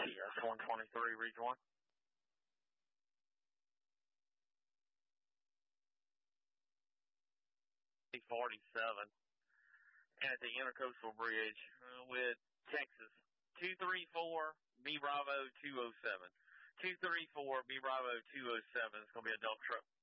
TS-123, reach 1. C-47. And at the Intercoastal Bridge with Texas. 234, B Bravo 207. 234, B Bravo 207. It's going to be a dump truck.